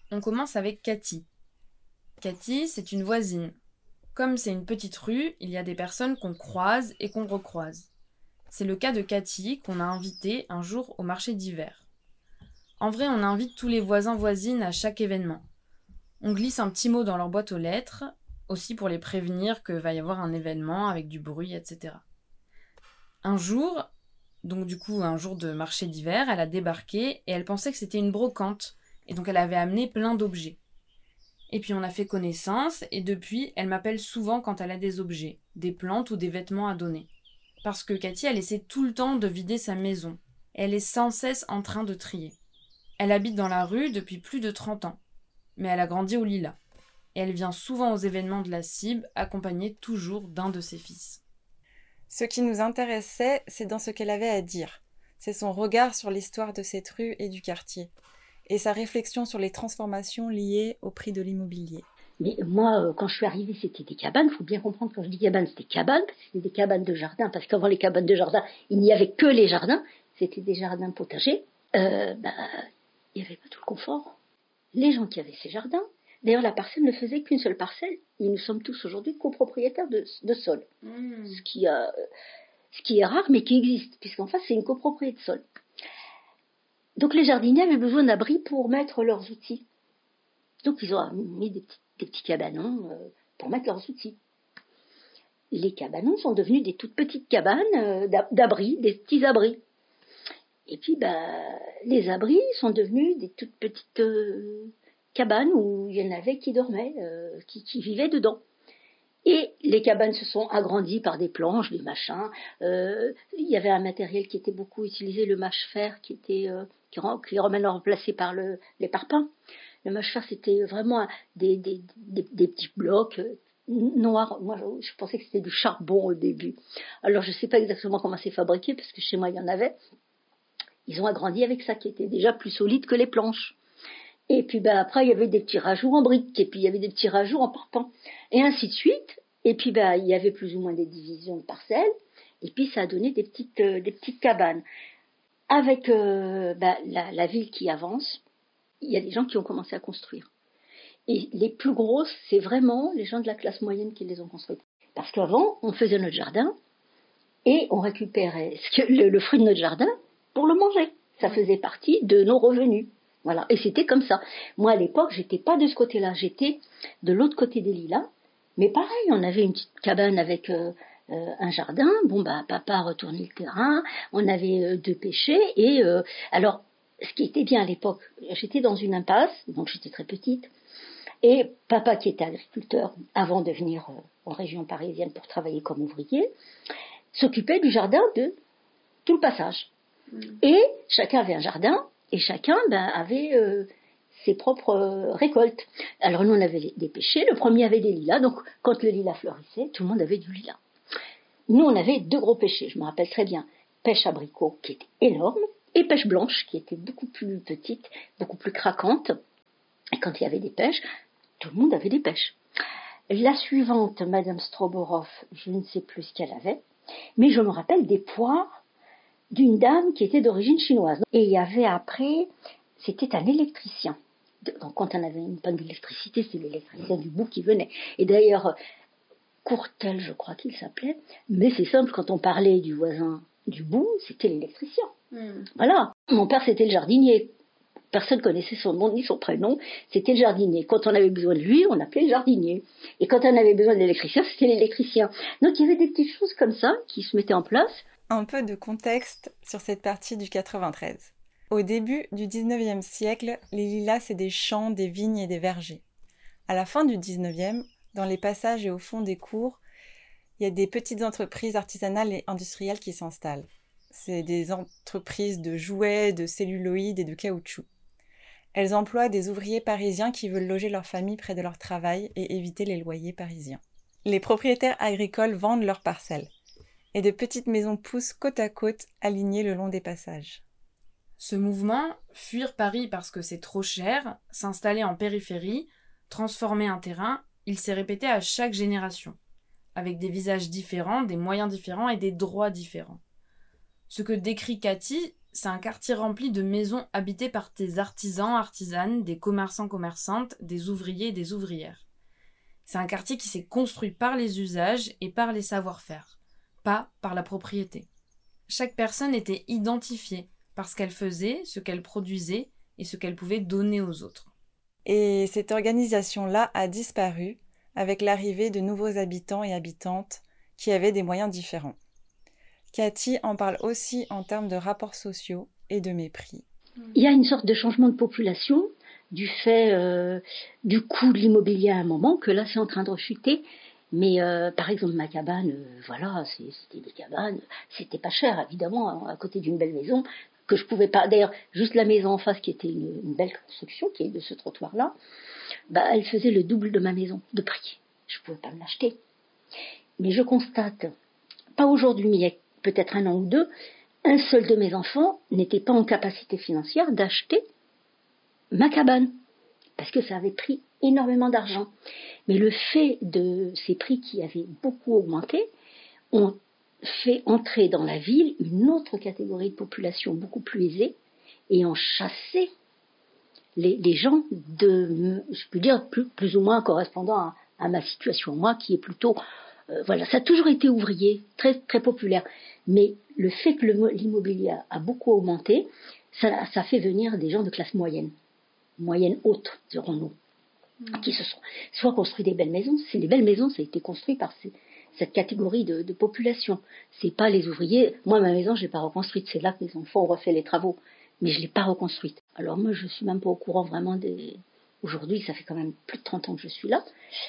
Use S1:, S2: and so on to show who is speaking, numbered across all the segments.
S1: On commence avec Cathy. Cathy, c'est une voisine. Comme c'est une petite rue, il y a des personnes qu'on croise et qu'on recroise. C'est le cas de Cathy qu'on a invitée un jour au marché d'hiver. En vrai, on invite tous les voisins-voisines à chaque événement. On glisse un petit mot dans leur boîte aux lettres, aussi pour les prévenir qu'il va y avoir un événement avec du bruit, etc. Un jour, donc du coup un jour de marché d'hiver, elle a débarqué et elle pensait que c'était une brocante, et donc elle avait amené plein d'objets. Et puis on a fait connaissance, et depuis, elle m'appelle souvent quand elle a des objets, des plantes ou des vêtements à donner. Parce que Cathy, elle essaie tout le temps de vider sa maison. Elle est sans cesse en train de trier. Elle habite dans la rue depuis plus de 30 ans, mais elle a grandi au Lilas. Et elle vient souvent aux événements de la CIB, accompagnée toujours d'un de ses fils.
S2: Ce qui nous intéressait, c'est dans ce qu'elle avait à dire. C'est son regard sur l'histoire de cette rue et du quartier, et sa réflexion sur les transformations liées au prix de l'immobilier.
S3: Mais moi, quand je suis arrivée, c'était des cabanes. Il faut bien comprendre, quand je dis cabanes, c'était cabanes, parce que c'était des cabanes de jardin, parce qu'avant les cabanes de jardin, il n'y avait que les jardins. C'était des jardins potagers. Il n'y avait pas tout le confort. Les gens qui avaient ces jardins, d'ailleurs, la parcelle ne faisait qu'une seule parcelle, et nous sommes tous aujourd'hui copropriétaires de sol. Ce qui est rare, mais qui existe, puisqu'en fait, c'est une copropriété de sol. Donc les jardiniers avaient besoin d'abris pour mettre leurs outils. Donc ils ont mis des petits cabanons pour mettre leurs outils. Les cabanons sont devenus des toutes petites cabanes d'abris, des petits abris. Et puis les abris sont devenus des toutes petites cabanes où il y en avait qui dormaient, qui vivaient dedans. Et les cabanes se sont agrandies par des planches, des machins. Il y avait un matériel qui était beaucoup utilisé, le mâche-fer, qui est maintenant remplacé par les parpaings. Le mâche-fer, c'était vraiment des petits blocs noirs. Moi, je pensais que c'était du charbon au début. Alors, je ne sais pas exactement comment c'est fabriqué, parce que chez moi, il y en avait. Ils ont agrandi avec ça, qui était déjà plus solide que les planches. Et puis après, il y avait des petits rajouts en briques, et puis il y avait des petits rajouts en parpaing, et ainsi de suite. Et puis il y avait plus ou moins des divisions de parcelles, et puis ça a donné des petites cabanes. Avec la ville qui avance, il y a des gens qui ont commencé à construire. Et les plus grosses, c'est vraiment les gens de la classe moyenne qui les ont construites. Parce qu'avant, on faisait notre jardin, et on récupérait le fruit de notre jardin pour le manger. Ça faisait partie de nos revenus. Voilà, et c'était comme ça. Moi, à l'époque, j'étais pas de ce côté-là, j'étais de l'autre côté des Lilas. Mais pareil, on avait une petite cabane avec un jardin. Papa retournait le terrain. On avait 2 pêchers. Et alors, ce qui était bien à l'époque, j'étais dans une impasse, donc j'étais très petite. Et papa, qui était agriculteur, avant de venir en région parisienne pour travailler comme ouvrier, s'occupait du jardin de tout le passage. Et chacun avait un jardin. Et chacun avait ses propres récoltes. Alors nous, on avait des pêchers. Le premier avait des lilas. Donc quand le lilas fleurissait, tout le monde avait du lilas. Nous, on avait 2 gros pêchers. Je me rappelle très bien. Pêche abricot, qui était énorme, et pêche blanche, qui était beaucoup plus petite, beaucoup plus craquante. Et quand il y avait des pêches, tout le monde avait des pêches. La suivante, Madame Stroboroff, je ne sais plus ce qu'elle avait, mais je me rappelle des poires d'une dame qui était d'origine chinoise. Et il y avait après, c'était un électricien. Donc quand on avait une panne d'électricité, c'est l'électricien du bout qui venait. Et d'ailleurs, Courtel, je crois qu'il s'appelait, mais c'est simple, quand on parlait du voisin du bout, c'était l'électricien. Voilà. Mon père, c'était le jardinier. Personne connaissait son nom ni son prénom, c'était le jardinier. Quand on avait besoin de lui, on appelait le jardinier. Et quand on avait besoin de l'électricien, c'était l'électricien. Donc il y avait des petites choses comme ça qui se mettaient en place.
S2: Un peu de contexte sur cette partie du 93. Au début du 19e siècle, les Lilas, c'est des champs, des vignes et des vergers. À la fin du 19e, dans les passages et au fond des cours, il y a des petites entreprises artisanales et industrielles qui s'installent. C'est des entreprises de jouets, de celluloïdes et de caoutchouc. Elles emploient des ouvriers parisiens qui veulent loger leur famille près de leur travail et éviter les loyers parisiens. Les propriétaires agricoles vendent leurs parcelles. Et de petites maisons poussent côte à côte, alignées le long des passages.
S1: Ce mouvement, fuir Paris parce que c'est trop cher, s'installer en périphérie, transformer un terrain, il s'est répété à chaque génération, avec des visages différents, des moyens différents et des droits différents. Ce que décrit Cathy, c'est un quartier rempli de maisons habitées par des artisans, artisanes, des commerçants, commerçantes, des ouvriers et des ouvrières. C'est un quartier qui s'est construit par les usages et par les savoir-faire, pas par la propriété. Chaque personne était identifiée par ce qu'elle faisait, ce qu'elle produisait et ce qu'elle pouvait donner aux autres.
S2: Et cette organisation-là a disparu avec l'arrivée de nouveaux habitants et habitantes qui avaient des moyens différents. Cathy en parle aussi en termes de rapports sociaux et de mépris.
S3: Il y a une sorte de changement de population du fait du coût de l'immobilier à un moment, que là c'est en train de rechuter. Mais par exemple ma cabane, voilà, c'était des cabanes, c'était pas cher évidemment, à côté d'une belle maison, que je pouvais pas, d'ailleurs juste la maison en face qui était une belle construction, qui est de ce trottoir-là, elle faisait le double de ma maison, de prix. Je pouvais pas me l'acheter. Mais je constate, pas aujourd'hui, mais il y a peut-être un an ou deux, un seul de mes enfants n'était pas en capacité financière d'acheter ma cabane, parce que ça avait pris énormément d'argent. Mais le fait de ces prix qui avaient beaucoup augmenté, ont fait entrer dans la ville une autre catégorie de population beaucoup plus aisée, et ont chassé les gens de, je peux dire, plus ou moins correspondant à ma situation, moi qui est plutôt... voilà, ça a toujours été ouvrier, très, très populaire. Mais le fait que l'immobilier a beaucoup augmenté, ça fait venir des gens de classe moyenne haute, dirons-nous, qui se sont soit construit des belles maisons. C'est les belles maisons, ça a été construit par cette catégorie de population. C'est pas les ouvriers. Moi, ma maison, je l'ai pas reconstruite. C'est là que mes enfants ont refait les travaux. Mais je l'ai pas reconstruite. Alors moi, je suis même pas au courant vraiment Aujourd'hui, ça fait quand même plus de 30 ans que je suis là.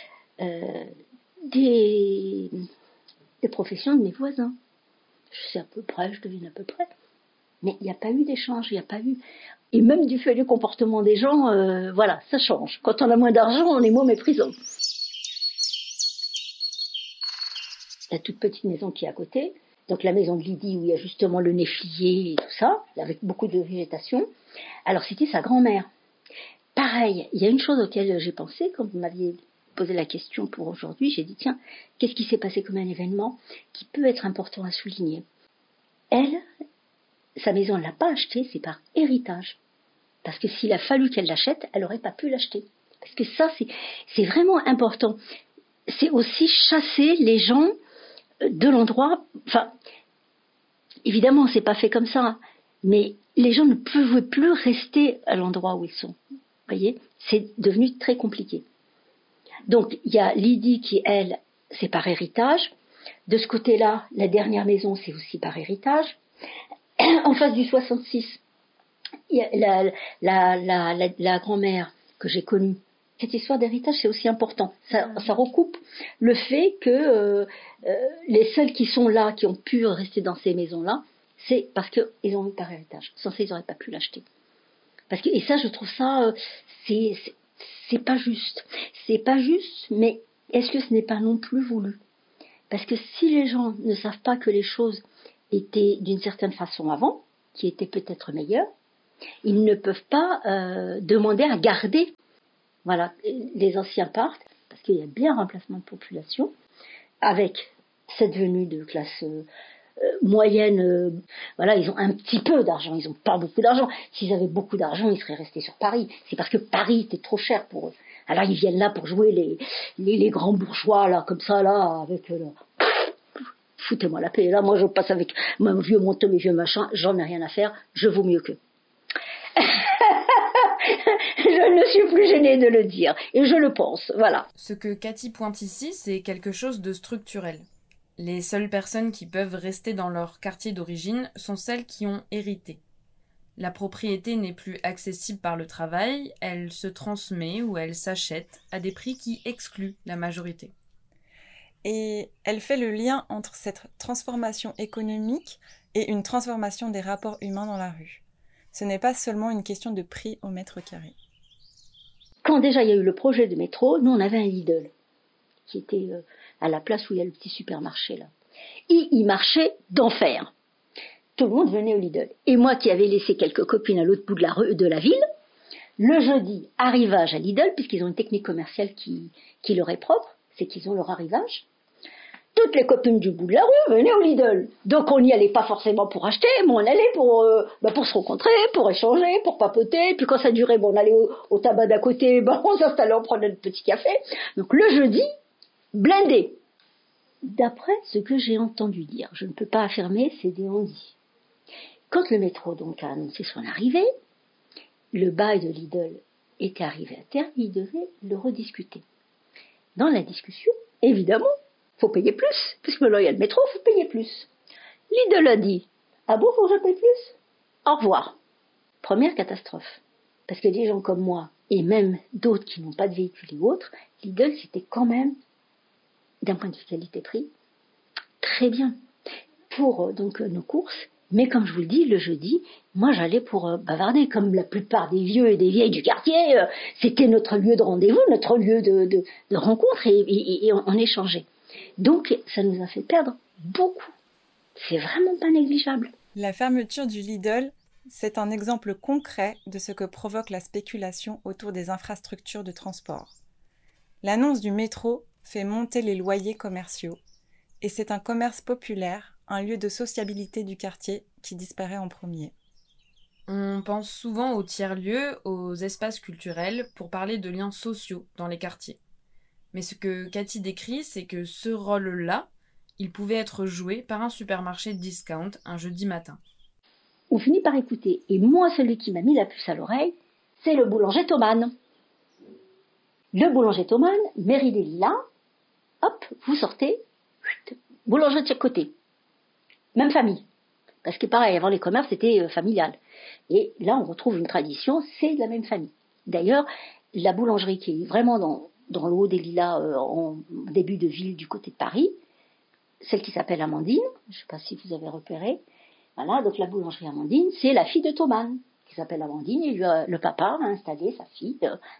S3: Des professions de mes voisins. Je sais à peu près, je devine à peu près. Mais il n'y a pas eu d'échange, il n'y a pas eu... Et même du fait du comportement des gens, voilà, ça change. Quand on a moins d'argent, on est moins méprisant. La toute petite maison qui est à côté, donc la maison de Lydie où il y a justement le néflier et tout ça, avec beaucoup de végétation. Alors c'était sa grand-mère. Pareil, il y a une chose auquel j'ai pensé quand vous m'aviez posé la question pour aujourd'hui, j'ai dit tiens, qu'est-ce qui s'est passé comme un événement qui peut être important à souligner. Elle, sa maison, elle ne l'a pas achetée, c'est par héritage. Parce que s'il a fallu qu'elle l'achète, elle n'aurait pas pu l'acheter. Parce que ça, c'est vraiment important. C'est aussi chasser les gens de l'endroit. Enfin, évidemment, c'est pas fait comme ça, mais les gens ne pouvaient plus rester à l'endroit où ils sont. Vous voyez, c'est devenu très compliqué. Donc, il y a Lydie qui, elle, c'est par héritage. De ce côté-là, la dernière maison, c'est aussi par héritage. En face du 66, il y a la grand-mère que j'ai connue. Cette histoire d'héritage, c'est aussi important. Ça recoupe le fait que les seuls qui sont là, qui ont pu rester dans ces maisons-là, c'est parce qu'ils ont eu par héritage. Sans ça, ils n'auraient pas pu l'acheter. Et ça, je trouve ça, c'est pas juste. C'est pas juste, mais est-ce que ce n'est pas non plus voulu? Parce que si les gens ne savent pas que les choses étaient d'une certaine façon avant, qui étaient peut-être meilleures, ils ne peuvent pas demander à garder. Voilà, les anciens partent, parce qu'il y a bien un remplacement de population, avec cette venue de classe moyenne. Voilà, ils ont un petit peu d'argent, ils n'ont pas beaucoup d'argent. S'ils avaient beaucoup d'argent, ils seraient restés sur Paris. C'est parce que Paris était trop cher pour eux. Alors ils viennent là pour jouer les grands bourgeois, là, comme ça, là, avec... foutez-moi la paix. Là, moi, je passe avec mon vieux manteau, mes vieux machins, j'en ai rien à faire, je vaux mieux qu'eux. Je ne suis plus gênée de le dire, et je le pense, voilà.
S1: Ce que Cathy pointe ici, c'est quelque chose de structurel. Les seules personnes qui peuvent rester dans leur quartier d'origine sont celles qui ont hérité. La propriété n'est plus accessible par le travail, elle se transmet ou elle s'achète à des prix qui excluent la majorité.
S2: Et elle fait le lien entre cette transformation économique et une transformation des rapports humains dans la rue. Ce n'est pas seulement une question de prix au mètre carré.
S3: Quand déjà il y a eu le projet de métro, nous on avait un Lidl qui était à la place où il y a le petit supermarché là. Et il marchait d'enfer. Tout le monde venait au Lidl. Et moi qui avais laissé quelques copines à l'autre bout de la ville, le jeudi, arrivage à Lidl, puisqu'ils ont une technique commerciale qui leur est propre, c'est qu'ils ont leur arrivage. toutes les copines du bout de la rue venaient au Lidl. Donc on n'y allait pas forcément pour acheter, mais on allait pour se rencontrer, pour échanger, pour papoter. Puis quand ça durait, on allait au tabac d'à côté, on s'installait, on prenait notre petit café. Donc le jeudi, blindé. D'après ce que j'ai entendu dire, je ne peux pas affirmer, c'est des on-dit. Quand le métro donc a annoncé son arrivée, le bail de Lidl était arrivé à terme, il devait le rediscuter. Dans la discussion, évidemment, faut payer plus, puisque là il y a le métro, faut payer plus. Lidl a dit, ah bon, faut que je paye plus? Au revoir. Première catastrophe. Parce que des gens comme moi, et même d'autres qui n'ont pas de véhicule ou autres, Lidl c'était quand même, d'un point de vue qualité-prix, très bien. Pour donc nos courses, mais comme je vous le dis, le jeudi, moi j'allais pour bavarder, comme la plupart des vieux et des vieilles du quartier, c'était notre lieu de rendez-vous, notre lieu de rencontre, et on échangeait. Donc ça nous a fait perdre beaucoup. C'est vraiment pas négligeable.
S2: La fermeture du Lidl, c'est un exemple concret de ce que provoque la spéculation autour des infrastructures de transport. L'annonce du métro fait monter les loyers commerciaux, et c'est un commerce populaire, un lieu de sociabilité du quartier qui disparaît en premier.
S1: On pense souvent aux tiers-lieux, aux espaces culturels, pour parler de liens sociaux dans les quartiers. Mais ce que Cathy décrit, c'est que ce rôle-là, il pouvait être joué par un supermarché de discount un jeudi matin.
S3: On finit par écouter, et moi, celui qui m'a mis la puce à l'oreille, c'est le boulanger Thomann. Le boulanger Thomann, mairie des Lilas, hop, vous sortez, boulanger de chaque côté. Même famille. Parce que pareil, avant les commerces, c'était familial. Et là, on retrouve une tradition, c'est de la même famille. D'ailleurs, la boulangerie qui est vraiment dans le haut des Lilas, en début de ville du côté de Paris, celle qui s'appelle Amandine, je ne sais pas si vous avez repéré, voilà, donc la boulangerie Amandine, c'est la fille de Thomann, qui s'appelle Amandine, et le papa a installé sa fille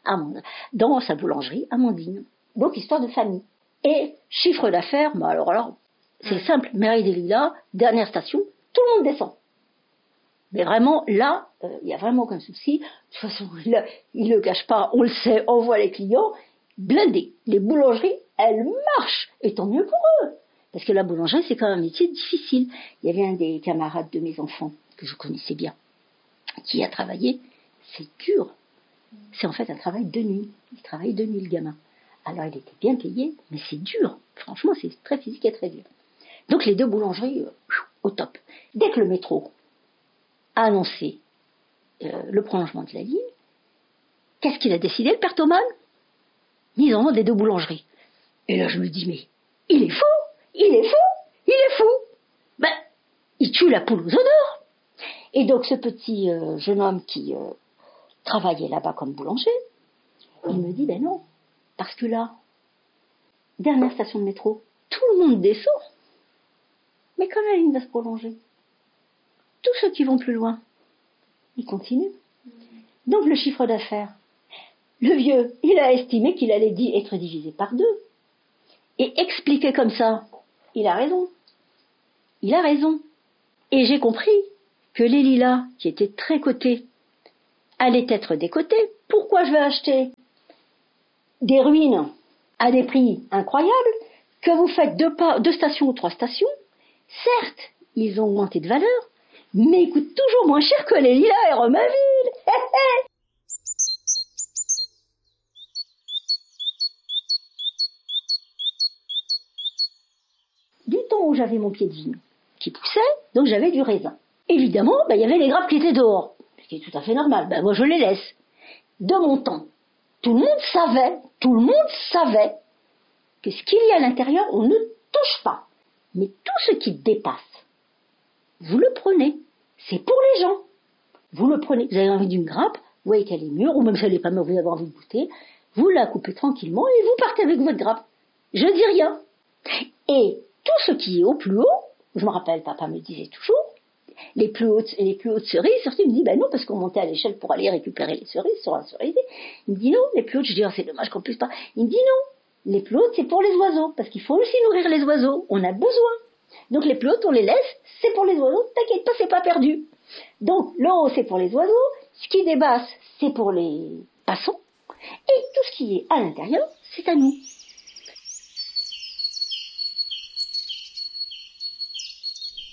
S3: dans sa boulangerie Amandine. Donc, histoire de famille. Et chiffre d'affaires, alors, c'est simple, mairie des Lilas, dernière station, tout le monde descend. Mais vraiment, là, il y a vraiment aucun souci. De toute façon, il ne le cache pas, on le sait, on voit les clients, blindés. Les boulangeries, elles marchent, et tant mieux pour eux. Parce que la boulangerie, c'est quand même un métier difficile. Il y avait un des camarades de mes enfants, que je connaissais bien, qui a travaillé. C'est dur. C'est en fait un travail de nuit. Il travaille de nuit, le gamin. Alors, il était bien payé, mais c'est dur. Franchement, c'est très physique et très dur. Donc, les deux boulangeries, au top. Dès que le métro a annoncé le prolongement de la ligne, qu'est-ce qu'il a décidé, le père Thomann? Mise en vente des deux boulangeries. Et là, je me dis, mais il est fou! Il est fou! Il est fou! Ben, il tue la poule aux œufs d'or. Et donc, ce petit jeune homme qui travaillait là-bas comme boulanger, il me dit, ben non, parce que là, dernière station de métro, tout le monde descend. Mais quand la ligne va se prolonger, tous ceux qui vont plus loin, ils continuent. Donc, le chiffre d'affaires, le vieux, il a estimé qu'il allait être divisé par 2. Et expliqué comme ça, il a raison. Il a raison. Et j'ai compris que les Lilas, qui étaient très cotés, allaient être décotés. Pourquoi je vais acheter des ruines à des prix incroyables, que vous faites 2 stations ou 3 stations? Certes, ils ont augmenté de valeur, mais ils coûtent toujours moins cher que les Lilas et Romainville. Du temps où j'avais mon pied de vigne qui poussait, donc j'avais du raisin. Évidemment, il y avait les grappes qui étaient dehors, ce qui est tout à fait normal. Moi, je les laisse. De mon temps, tout le monde savait que ce qu'il y a à l'intérieur, on ne touche pas. Mais tout ce qui dépasse, vous le prenez. C'est pour les gens. Vous le prenez. Vous avez envie d'une grappe, vous voyez qu'elle est mûre, ou même si elle n'est pas mûre, vous avez envie de goûter, vous la coupez tranquillement et vous partez avec votre grappe. Je dis rien. Et tout ce qui est au plus haut, je me rappelle, papa me disait toujours, les plus hautes cerises, surtout il me dit, non, parce qu'on montait à l'échelle pour aller récupérer les cerises sur un cerisier. Il me dit non, les plus hautes, je dis, c'est dommage qu'on puisse pas. Il me dit non, les plus hautes, c'est pour les oiseaux, parce qu'il faut aussi nourrir les oiseaux, on a besoin. Donc les plus hautes, on les laisse, c'est pour les oiseaux, t'inquiète pas, c'est pas perdu. Donc le haut, c'est pour les oiseaux, ce qui dépasse, c'est pour les passants, et tout ce qui est à l'intérieur, c'est à nous.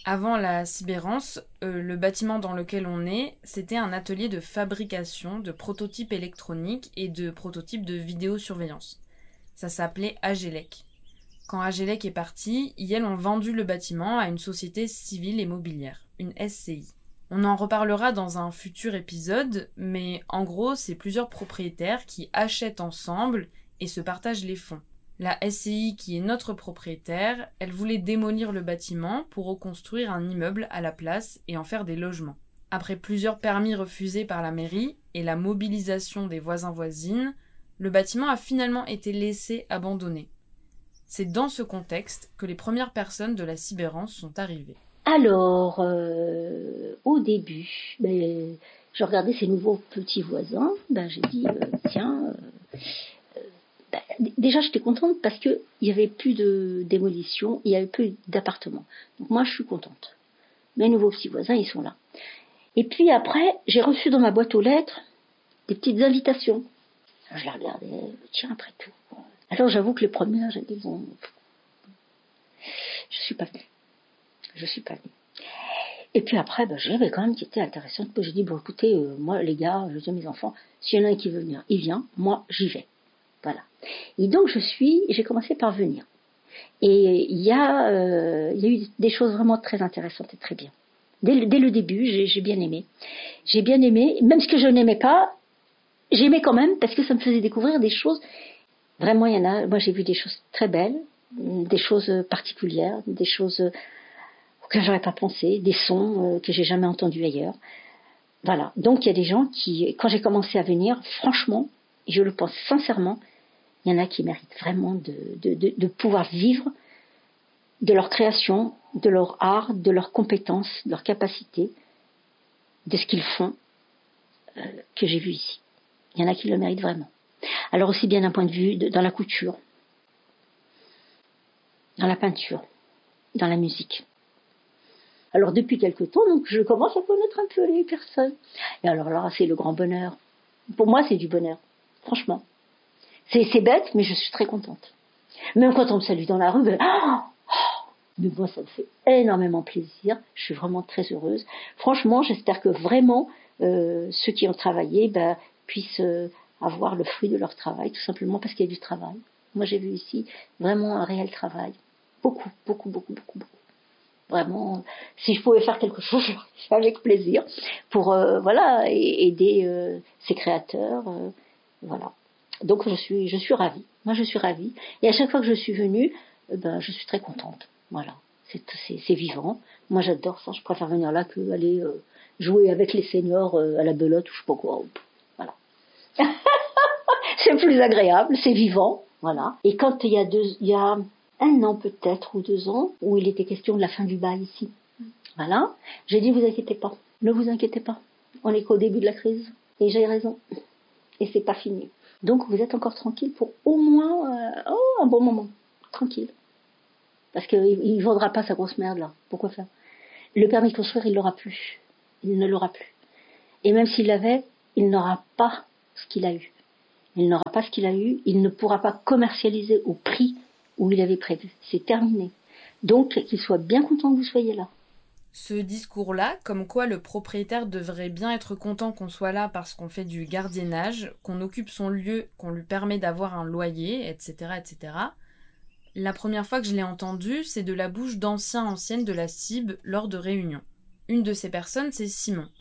S1: Avant la Sibérance, le bâtiment dans lequel on est, c'était un atelier de fabrication de prototypes électroniques et de prototypes de vidéosurveillance. Ça s'appelait Agelec. Quand Agelec est parti, IEL ont vendu le bâtiment à une société civile immobilière, une SCI. On en reparlera dans un futur épisode, mais en gros, c'est plusieurs propriétaires qui achètent ensemble et se partagent les fonds. La SCI, qui est notre propriétaire, elle voulait démolir le bâtiment pour reconstruire un immeuble à la place et en faire des logements. Après plusieurs permis refusés par la mairie et la mobilisation des voisins-voisines, le bâtiment a finalement été laissé abandonné. C'est dans ce contexte que les premières personnes de la Sibérance sont arrivées.
S3: Alors, au début, je regardais ces nouveaux petits voisins, j'ai dit, tiens... déjà, j'étais contente parce qu'il n'y avait plus de démolition, il n'y avait plus d'appartements. Donc moi, je suis contente. Mes nouveaux petits voisins, ils sont là. Et puis après, j'ai reçu dans ma boîte aux lettres des petites invitations. Je les regardais, tiens, après tout. Alors j'avoue que les premières, j'ai dit, bon, je suis pas venue. Et puis après, j'avais quand même qui était intéressante. J'ai dit, bon écoutez, moi les gars, je dis à mes enfants, s'il y en a un qui veut venir, il vient, moi j'y vais. Voilà. Et donc j'ai commencé par venir. Et il y a eu des choses vraiment très intéressantes et très bien. Dès le début, j'ai bien aimé. J'ai bien aimé, même ce que je n'aimais pas, j'aimais quand même parce que ça me faisait découvrir des choses. Vraiment, il y en a. Moi, j'ai vu des choses très belles, des choses particulières, des choses auxquelles j'aurais pas pensé, des sons que j'ai jamais entendus ailleurs. Voilà. Donc, il y a des gens qui, quand j'ai commencé à venir, franchement, je le pense sincèrement, il y en a qui méritent vraiment de pouvoir vivre de leur création, de leur art, de leurs compétences, de leurs capacités, de ce qu'ils font, que j'ai vu ici. Il y en a qui le méritent vraiment. Alors aussi bien d'un point de vue dans la couture, dans la peinture, dans la musique. Alors depuis quelque temps, donc, je commence à connaître un peu les personnes. Et alors là, c'est le grand bonheur. Pour moi, c'est du bonheur. Franchement. C'est bête, mais je suis très contente. Même quand on me salue dans la rue, mais moi, ça me fait énormément plaisir. Je suis vraiment très heureuse. Franchement, j'espère que vraiment, ceux qui ont travaillé puissent avoir le fruit de leur travail, tout simplement parce qu'il y a du travail. Moi, j'ai vu ici vraiment un réel travail. Beaucoup. Vraiment, si je pouvais faire quelque chose, je le ferais avec plaisir pour aider ces créateurs. Voilà. Donc je suis ravie. Moi, je suis ravie. Et à chaque fois que je suis venue, je suis très contente. Voilà. C'est vivant. Moi, j'adore ça. Je préfère venir là que aller jouer avec les seniors à la belote ou je sais pas quoi. Voilà. C'est plus agréable. C'est vivant. Voilà. Et quand il y a 1 an peut-être ou 2 ans où il était question de la fin du bail ici. Voilà. J'ai dit, vous inquiétez pas. Ne vous inquiétez pas. On est qu'au début de la crise. Et j'ai raison. Et c'est pas fini. Donc vous êtes encore tranquille pour au moins un bon moment. Tranquille. Parce qu'il ne vendra pas sa grosse merde là. Pourquoi faire? Le permis de construire, il l'aura plus. Il ne l'aura plus. Et même s'il l'avait, il n'aura pas ce qu'il a eu. Il n'aura pas ce qu'il a eu. Il ne pourra pas commercialiser au prix où il avait prévu. C'est terminé. Donc qu'il soit bien content que vous soyez là.
S1: Ce discours-là, comme quoi le propriétaire devrait bien être content qu'on soit là parce qu'on fait du gardiennage, qu'on occupe son lieu, qu'on lui permet d'avoir un loyer, etc., etc. La première fois que je l'ai entendu, c'est de la bouche d'anciennes de la CIB lors de réunions. Une de ces personnes, c'est Simon.